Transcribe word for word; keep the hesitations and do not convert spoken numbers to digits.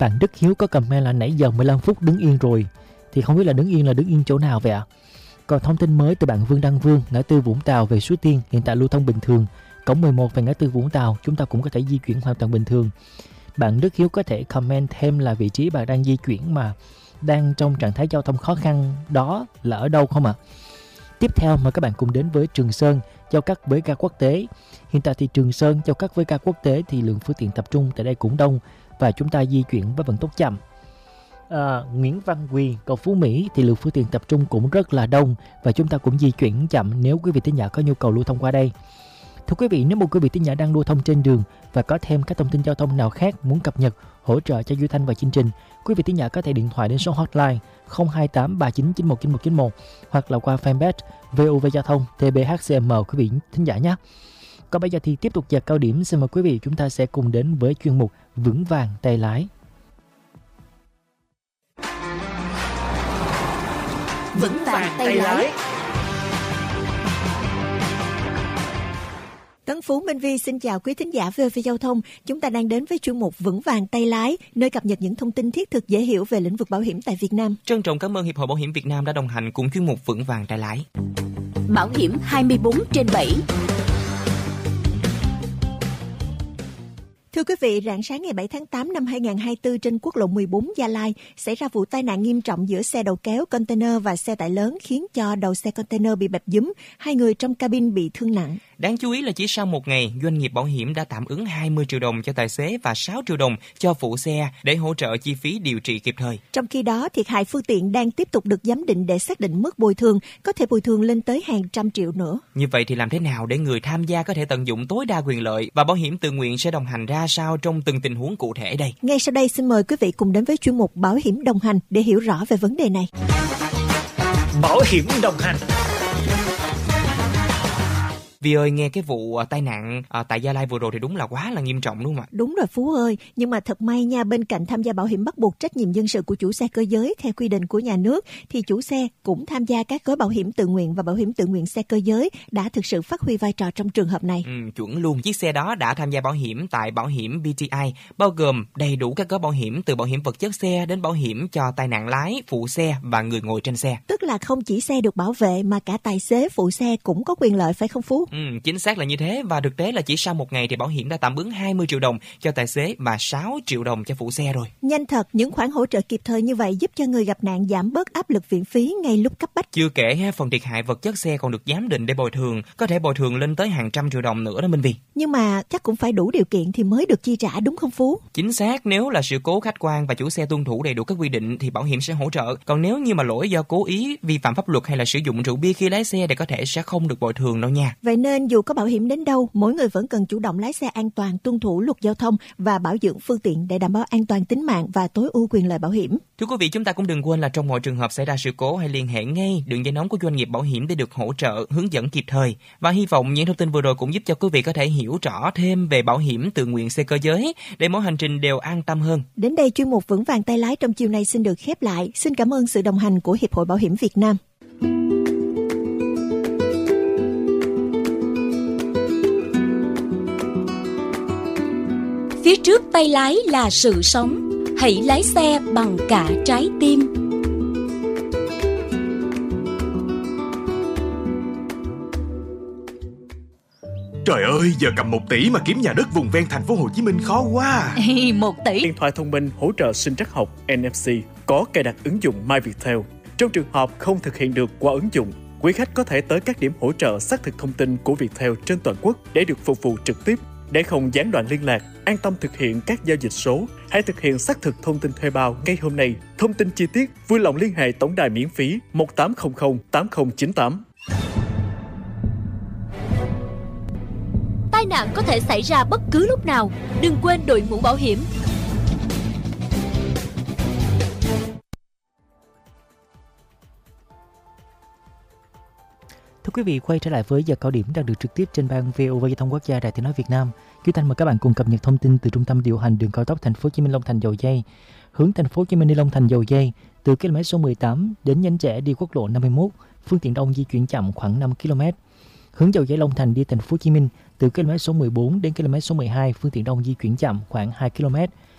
Bạn Đức Hiếu có comment là nãy giờ mười lăm phút đứng yên rồi. Thì không biết là đứng yên là đứng yên chỗ nào vậy ạ? Còn thông tin mới từ bạn Vương Đăng Vương, ngã tư Vũng Tàu về Suối Tiên hiện tại lưu thông bình thường. Cổng mười một về ngã tư Vũng Tàu chúng ta cũng có thể di chuyển hoàn toàn bình thường. Bạn Đức Hiếu có thể comment thêm là vị trí bạn đang di chuyển mà đang trong trạng thái giao thông khó khăn đó là ở đâu không ạ? Tiếp theo mời các bạn cùng đến với Trường Sơn giao cắt với ga quốc tế. Hiện tại thì Trường Sơn giao cắt với ga quốc tế thì lượng phương tiện tập trung tại đây cũng đông và chúng ta di chuyển với vận tốc chậm. À, Nguyễn Văn Quỳ, cầu Phú Mỹ thì lượng phương tiện tập trung cũng rất là đông và chúng ta cũng di chuyển chậm nếu quý vị thính giả có nhu cầu lưu thông qua đây. Thưa quý vị, nếu một quý vị thính giả đang lưu thông trên đường và có thêm các thông tin giao thông nào khác muốn cập nhật, hỗ trợ cho Duy Thanh và chương trình, quý vị thính giả có thể điện thoại đến số hotline không hai tám ba chín chín một chín một chín một hoặc là qua fanpage vê o vê Giao thông tê bê hát xê em quý vị thính giả nhé. Còn bây giờ thì tiếp tục giờ cao điểm, xin mời quý vị chúng ta sẽ cùng đến với chuyên mục Vững vàng tay lái. Vững vàng tay lái. Tấn Phú, Minh Vi xin chào quý thính giả vê o vê Giao thông. Chúng ta đang đến với chuyên mục Vững vàng tay lái, nơi cập nhật những thông tin thiết thực dễ hiểu về lĩnh vực bảo hiểm tại Việt Nam. Trân trọng cảm ơn Hiệp hội Bảo hiểm Việt Nam đã đồng hành cùng chuyên mục Vững vàng tay lái. Bảo hiểm hai mươi bốn trên bảy. Thưa quý vị, rạng sáng ngày bảy tháng tám năm hai nghìn không trăm hai mươi tư trên quốc lộ mười bốn Gia Lai xảy ra vụ tai nạn nghiêm trọng giữa xe đầu kéo container và xe tải lớn khiến cho đầu xe container bị bẹp dúm, hai người trong cabin bị thương nặng. Đáng chú ý là chỉ sau một ngày, doanh nghiệp bảo hiểm đã tạm ứng hai mươi triệu đồng cho tài xế và sáu triệu đồng cho phụ xe để hỗ trợ chi phí điều trị kịp thời. Trong khi đó, thiệt hại phương tiện đang tiếp tục được giám định để xác định mức bồi thường, có thể bồi thường lên tới hàng trăm triệu nữa. Như vậy thì làm thế nào để người tham gia có thể tận dụng tối đa quyền lợi và bảo hiểm tự nguyện sẽ đồng hành ra sao trong từng tình huống cụ thể đây? Ngay sau đây xin mời quý vị cùng đến với chuyên mục Bảo hiểm đồng hành để hiểu rõ về vấn đề này. Bảo hiểm đồng hành. Vì ơi, nghe cái vụ uh, tai nạn uh, tại Gia Lai vừa rồi thì đúng là quá là nghiêm trọng đúng không ạ? Đúng rồi Phú ơi, nhưng mà thật may nha, bên cạnh tham gia bảo hiểm bắt buộc trách nhiệm dân sự của chủ xe cơ giới theo quy định của nhà nước, thì chủ xe cũng tham gia các gói bảo hiểm tự nguyện và bảo hiểm tự nguyện xe cơ giới đã thực sự phát huy vai trò trong trường hợp này. Ừ, chuẩn luôn, chiếc xe đó đã tham gia bảo hiểm tại bảo hiểm bê tê i, bao gồm đầy đủ các gói bảo hiểm từ bảo hiểm vật chất xe đến bảo hiểm cho tai nạn lái, phụ xe và người ngồi trên xe. Tức là không chỉ xe được bảo vệ mà cả tài xế, phụ xe cũng có quyền lợi phải không Phú? Ừ, chính xác là như thế, và thực tế là chỉ sau một ngày thì bảo hiểm đã tạm ứng hai mươi triệu đồng cho tài xế và sáu triệu đồng cho phụ xe rồi. Nhanh thật, những khoản hỗ trợ kịp thời như vậy giúp cho người gặp nạn giảm bớt áp lực viện phí ngay lúc cấp bách. Chưa kể phần thiệt hại vật chất xe còn được giám định để bồi thường, có thể bồi thường lên tới hàng trăm triệu đồng nữa đó Minh Vi. Nhưng mà chắc cũng phải đủ điều kiện thì mới được chi trả đúng không Phú? Chính xác, nếu là sự cố khách quan và chủ xe tuân thủ đầy đủ các quy định thì bảo hiểm sẽ hỗ trợ. Còn nếu như mà lỗi do cố ý, vi phạm pháp luật hay là sử dụng rượu bia khi lái xe thì có thể sẽ không được bồi thường đâu nha. Vậy nên dù có bảo hiểm đến đâu, mỗi người vẫn cần chủ động lái xe an toàn, tuân thủ luật giao thông và bảo dưỡng phương tiện để đảm bảo an toàn tính mạng và tối ưu quyền lợi bảo hiểm. Thưa quý vị, chúng ta cũng đừng quên là trong mọi trường hợp xảy ra sự cố hãy liên hệ ngay đường dây nóng của doanh nghiệp bảo hiểm để được hỗ trợ, hướng dẫn kịp thời. Và hy vọng những thông tin vừa rồi cũng giúp cho quý vị có thể hiểu rõ thêm về bảo hiểm tự nguyện xe cơ giới để mỗi hành trình đều an tâm hơn. Đến đây chuyên mục Vững vàng tay lái trong chiều nay xin được khép lại. Xin cảm ơn sự đồng hành của Hiệp hội Bảo hiểm Việt Nam. Phía trước tay lái là sự sống, hãy lái xe bằng cả trái tim. Trời ơi, giờ cầm một tỷ mà kiếm nhà đất vùng ven thành phố Hồ Chí Minh khó quá. Ê, một tỷ. Điện thoại thông minh hỗ trợ sinh trắc học en ép xê có cài đặt ứng dụng MyViettel. Trong trường hợp không thực hiện được qua ứng dụng, quý khách có thể tới các điểm hỗ trợ xác thực thông tin của Viettel trên toàn quốc để được phục vụ trực tiếp. Để không gián đoạn liên lạc, an tâm thực hiện các giao dịch số, hãy thực hiện xác thực thông tin thuê bao ngay hôm nay. Thông tin chi tiết vui lòng liên hệ tổng đài miễn phí một tám không không tám không chín tám. Tai nạn có thể xảy ra bất cứ lúc nào, đừng quên đội mũ bảo hiểm. Thưa quý vị, quay trở lại với giờ cao điểm đang được trực tiếp trên ban vê o vê Giao thông Quốc gia Đài Tiếng nói Việt Nam. Duy Thanh mời các bạn cùng cập nhật thông tin từ trung tâm điều hành đường cao tốc Thành phố Hồ Chí Minh Long Thành Dầu Giây. Hướng Thành phố Hồ Chí Minh đi Long Thành Dầu Giây từ km số mười tám đến Nhánh Trẻ đi quốc lộ năm mươi mốt, phương tiện đông di chuyển chậm khoảng năm ki lô mét. Hướng Dầu Giây Long Thành đi Thành phố Hồ Chí Minh từ km số mười bốn đến km số mười hai, phương tiện đông di chuyển chậm khoảng hai ki lô mét.